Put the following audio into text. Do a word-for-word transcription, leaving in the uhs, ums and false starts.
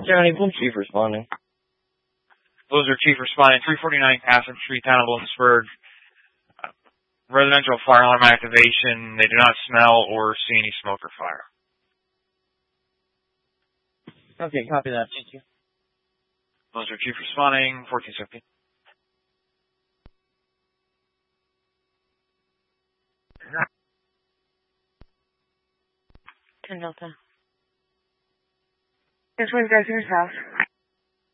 County Police Chief responding. Blizzard Chief responding, three forty-nine Castle Street, Town of Williamsburg. Uh, residential fire alarm activation. They do not smell or see any smoke or fire. Okay, copy that. Thank you. Blizzard Chief responding, fourteen seventeen. ten Delta. This one's Desert's house.